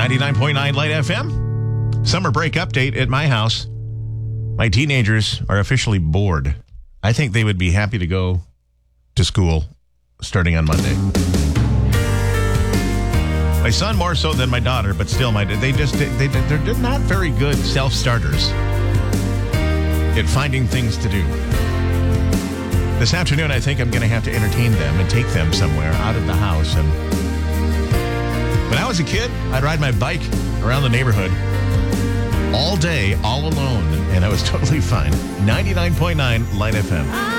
99.9 Light FM. Summer break update at my house. My teenagers are officially bored. I think they would be happy to go to school starting on Monday. My son more so than my daughter, but still, they're not very good self-starters at finding things to do. This afternoon, I think I'm going to have to entertain them and take them somewhere out of the house. And when I was a kid, I'd ride my bike around the neighborhood all day, all alone, and I was totally fine. 99.9 Light FM.